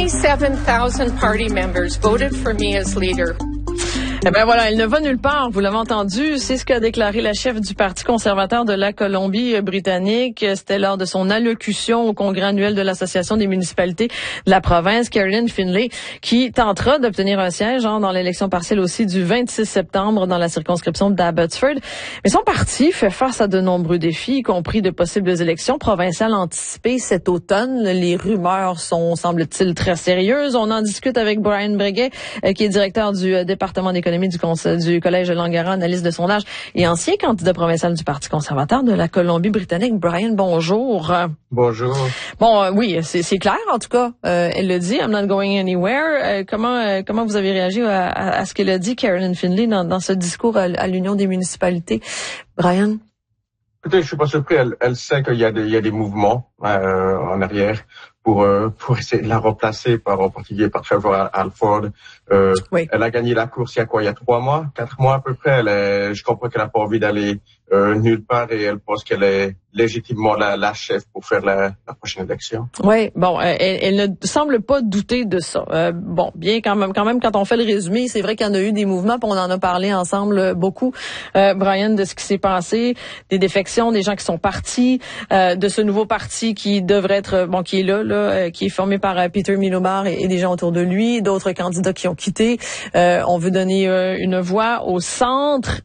27,000 party members voted for me as leader. Eh ben voilà, elle ne va nulle part, vous l'avez entendu, c'est ce qu'a déclaré la chef du Parti conservateur de la Colombie-Britannique. C'était lors de son allocution au congrès annuel de l'Association des municipalités de la province, Carolyn Finlay, qui tentera d'obtenir un siège dans l'élection partielle aussi du 26 septembre dans la circonscription d'Abbotsford. Mais son parti fait face à de nombreux défis, y compris de possibles élections provinciales anticipées cet automne. Les rumeurs sont, semble-t-il, très sérieuses. On en discute avec Brian Breguet, qui est directeur du département d'économie du Collège Langara, analyste de sondage et ancien candidat provincial du Parti conservateur de la Colombie-Britannique. Brian, bonjour. Bonjour. Bon, oui, c'est clair, en tout cas. Elle le dit, I'm not going anywhere. Comment vous avez réagi à ce qu'elle a dit, Carolyn Finlay, dans ce discours à l'Union des municipalités? Brian? Écoutez, je suis pas surpris. Elle sait qu'il y a des mouvements en arrière pour essayer de la remplacer en particulier par Trevor Alford. Oui. Elle a gagné la course il y a 3 mois, 4 mois à peu près. Je comprends qu'elle n'a pas envie d'aller nulle part et elle pense qu'elle est légitimement la chef pour faire la prochaine élection. Oui, bon, elle ne semble pas douter de ça. Bon, bien quand même, quand on fait le résumé, c'est vrai qu'il y en a eu des mouvements, puis on en a parlé ensemble beaucoup, Brian, de ce qui s'est passé, des défections, des gens qui sont partis, de ce nouveau parti qui devrait être, qui est là, qui est formé par Peter Miliband et des gens autour de lui, d'autres candidats qui ont quitté. On veut donner une voix au centre.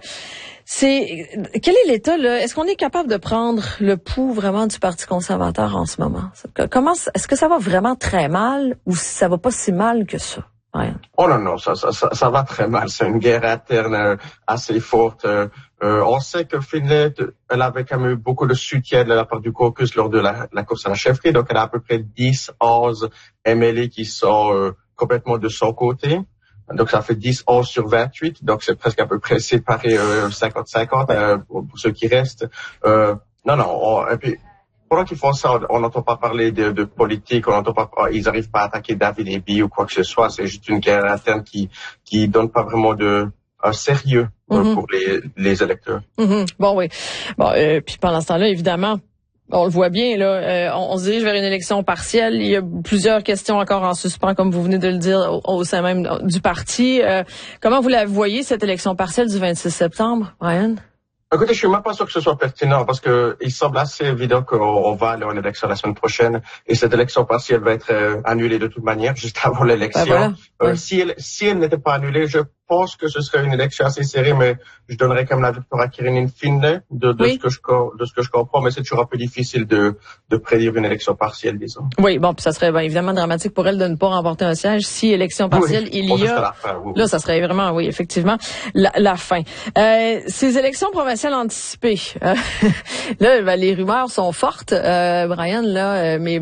Quel est l'état, là? Est-ce qu'on est capable de prendre le pouls vraiment du Parti conservateur en ce moment? Est-ce que ça va vraiment très mal ou ça va pas si mal que ça? Brian? Oh non, ça va très mal. C'est une guerre interne assez forte. On sait que Finlay, elle avait quand même eu beaucoup de soutien de la part du caucus lors de la course à la chefferie. Donc, elle a à peu près 10-11 MLA qui sont complètement de son côté. Donc, ça fait 10-11 sur 28. Donc, c'est presque à peu près séparé 50-50 pour ceux qui restent. Et puis, pendant qu'ils font ça, on n'entend pas parler de politique, ils n'arrivent pas à attaquer David Eby ou quoi que ce soit. C'est juste une guerre interne qui donne pas vraiment un sérieux pour les électeurs. Bon, oui. Bon, puis pendant ce temps-là, évidemment, on le voit bien, là, on se dirige vers une élection partielle. Il y a plusieurs questions encore en suspens, comme vous venez de le dire, au sein même du parti. Comment vous la voyez, cette élection partielle du 26 septembre, Brian? Écoutez, je suis même pas sûr que ce soit pertinent parce que il semble assez évident qu'on va aller en élection la semaine prochaine et cette élection partielle va être annulée de toute manière juste avant l'élection. Ben voilà. Si elle n'était pas annulée, je pense que ce serait une élection assez serrée, mais je donnerais quand même la victoire à Carolyn Finlay de ce que je comprends, mais c'est toujours un peu difficile de prédire une élection partielle, disons. Oui, bon, puis ça serait évidemment dramatique pour elle de ne pas remporter un siège si élection partielle il y a. Là, ça serait vraiment, oui, effectivement, la fin. Ces élections provinciales anticipées, là, les rumeurs sont fortes, Brian, là, mais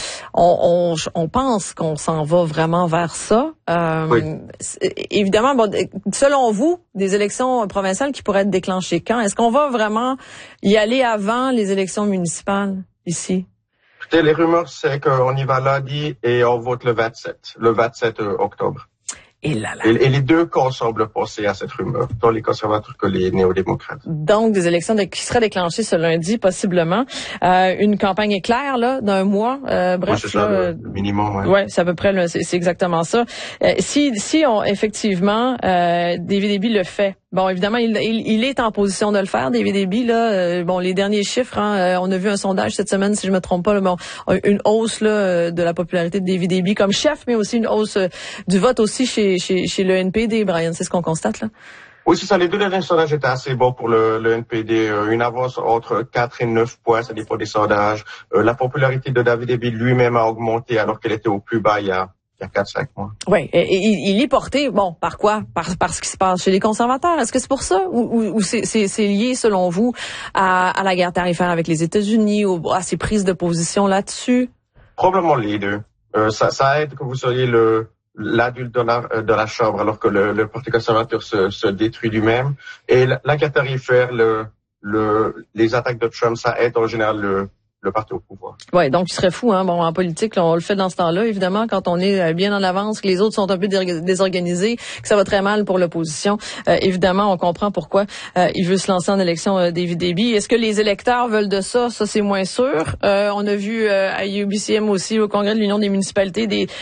on pense qu'on s'en va vraiment vers ça. Évidemment, bon, selon vous, des élections provinciales qui pourraient être déclenchées quand? Est-ce qu'on va vraiment y aller avant les élections municipales ici? Écoutez, les rumeurs, c'est qu'on y va lundi et on vote le 27 octobre. Et là. Et les deux camps semblent penser à cette rumeur, tant les conservateurs que les néo-démocrates. Donc, des élections qui seraient déclenchées ce lundi, possiblement. Une campagne éclair, là, d'1 mois. Bref, c'est ça, le minimum. Ouais, c'est à peu près, là, c'est exactement ça. Si on, effectivement, David Eby le fait. Bon, évidemment, il est en position de le faire, David Eby, là. Bon, les derniers chiffres, on a vu un sondage cette semaine, si je me trompe pas, là, une hausse, là, de la popularité de David Eby comme chef, mais aussi une hausse du vote aussi chez le NPD, Brian. C'est ce qu'on constate, là? Oui, c'est ça. Les deux derniers sondages étaient assez bons pour le NPD. Une avance entre 4 et 9 points, ça dépend des sondages. La popularité de David Eby lui-même a augmenté alors qu'elle était au plus bas il y a 4-5 mois. Oui, et il est porté, bon, par quoi? Par ce qui se passe chez les conservateurs. Est-ce que c'est pour ça? Ou c'est lié, selon vous, à la guerre tarifaire avec les États-Unis, à ses prises de position là-dessus? Probablement les deux. Ça aide que vous soyez l'adulte de la Chambre, alors que le Parti conservateur se détruit lui-même. Et la guerre tarifaire, les attaques de Trump, ça aide en général le parti au pouvoir. Ouais, donc il serait fou, bon, en politique, là, on le fait dans ce temps-là, évidemment, quand on est bien en avance, que les autres sont un peu désorganisés, que ça va très mal pour l'opposition. Évidemment, on comprend pourquoi il veut se lancer en élection, David Eby. Est-ce que les électeurs veulent de ça? Ça, c'est moins sûr. On a vu à UBCM aussi, au Congrès de l'Union des municipalités,